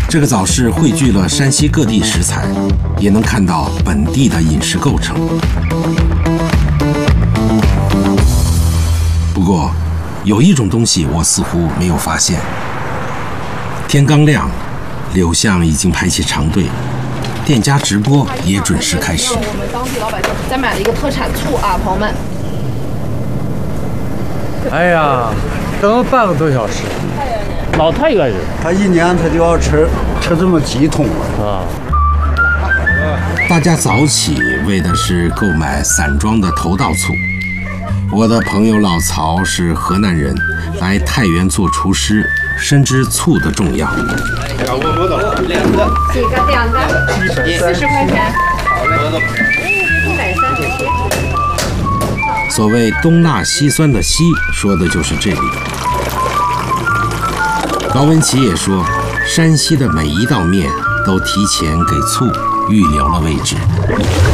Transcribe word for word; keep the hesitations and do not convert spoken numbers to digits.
这个早市汇聚了山西各地食材，也能看到本地的饮食构成。不过，有一种东西我似乎没有发现。天刚亮，柳巷已经排起长队，店家直播也准时开始。 我们当地老百姓再买了一个特产醋啊，朋友们。 哎呀，等了半个多小时。 老太原人， 他一年他就要吃吃这么几桶啊。 大家早起为的是购买散装的头道醋。我的朋友老曹是河南人，来太原做厨师，深知醋的重要。 几个两个，四十块钱。一百三十七。 所谓东辣西酸的西，说的就是这里。高文琪也说，山西的每一道面都提前给醋预留了位置。